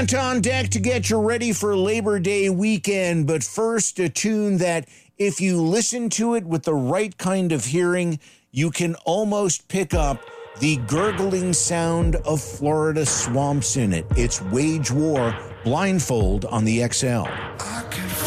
Grant on deck to get you ready for Labor Day weekend. But first, a tune that if you listen to it with the right kind of hearing, you can almost pick up the gurgling sound of Florida swamps in it. It's Wage War, Blindfold on the XL.